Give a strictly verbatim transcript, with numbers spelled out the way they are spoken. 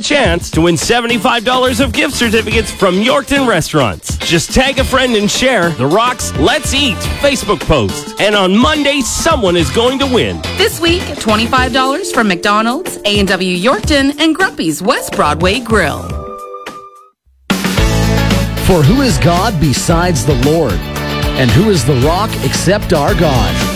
chance to win seventy-five dollars of gift certificates from Yorkton Restaurants. Just tag a friend and share The Rock's Let's Eat Facebook post. And on Monday, someone is going to win. This week, twenty-five dollars from McDonald's, A and W Yorkton, and Grumpy's West Broadway Grill. For who is God besides the Lord? And who is the rock except our God?